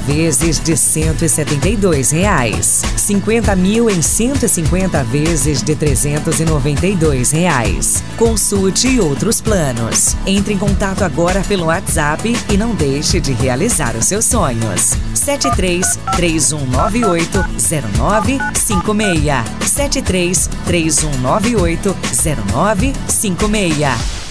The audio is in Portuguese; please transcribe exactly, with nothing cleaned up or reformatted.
vezes de cento e setenta e dois reais. cinquenta mil em cento e cinquenta vezes de trezentos e noventa e dois reais. Consulte outros planos. Entre em contato agora pelo WhatsApp e não deixe de realizar os seus sonhos. sete três três um nove oito zero nove cinco seis. sete três três um nove oito zero nove cinco seis.